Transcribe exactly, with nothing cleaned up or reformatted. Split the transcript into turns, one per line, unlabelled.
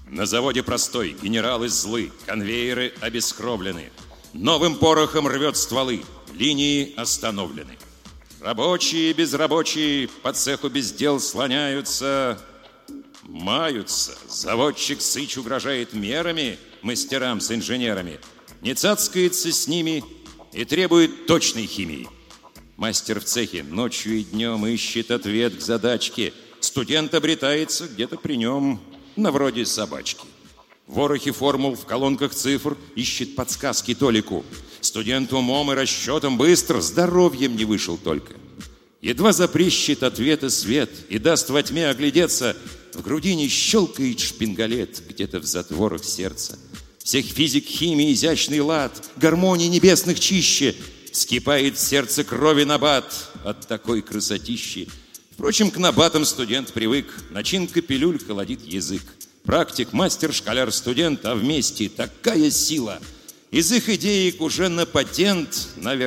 На заводе простой, генералы злы, конвейеры обескровлены. Новым порохом рвет стволы, линии остановлены. Рабочие и безрабочие по цеху без дел слоняются, маются. Заводчик сыч угрожает мерами мастерам с инженерами, не цацкается с ними и требует точной химии. Мастер в цехе ночью и днем ищет ответ к задачке. Студент обретается где-то при нем, на вроде собачки. В ворохе формул, в колонках цифр ищет подсказки Толику. Студент умом и расчетом быстр, здоровьем не вышел только. Едва запрещет ответа свет и даст во тьме оглядеться, в грудине щелкает шпингалет где-то в затворах сердца. Всех физик, химии, изящный лад, гармонии небесных чище. Вскипает в сердце крови набат от такой красотищи. Впрочем, к набатам студент привык. Начинка пилюль холодит язык. Практик, мастер, школяр, студент, а вместе такая сила. Из их идеек уже на патент, наверное,